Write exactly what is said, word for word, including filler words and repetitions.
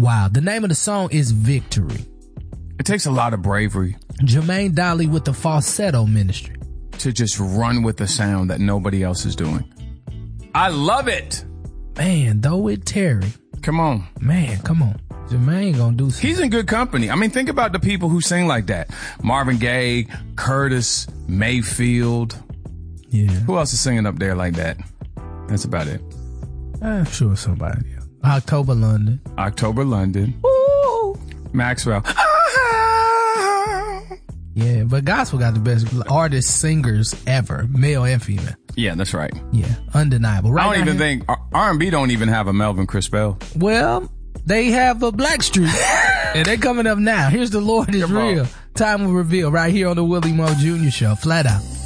Wow. The name of the song is Victory. It takes a lot of bravery. Jermaine Dolly with the falsetto ministry. To just run with the sound that nobody else is doing. I love it. Man, though it Terry. Come on. Man, come on. Jermaine gonna do something. He's in good company. I mean, think about the people who sing like that. Marvin Gaye, Curtis, Mayfield. Yeah. Who else is singing up there like that? That's about it. I'm sure somebody else. October London. October London. Ooh. Maxwell. Yeah, but gospel got the best artists, singers ever, male and female. Yeah, that's right. Yeah, undeniable. Right I don't even here, think R and B don't even have a Melvin Crispell. Well, they have a Blackstreet, and they're coming up now. Here's The Lord Is Come Real. on. Time will reveal right here on the Willie Moore Junior Show. Flat out.